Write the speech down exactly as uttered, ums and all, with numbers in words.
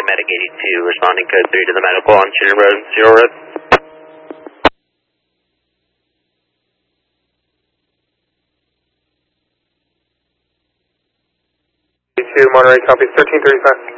Medic eighty-two, responding code three to the medical on Chinner Road, zero road. eighty-two, Monterey, copies, thirteen thirty-five.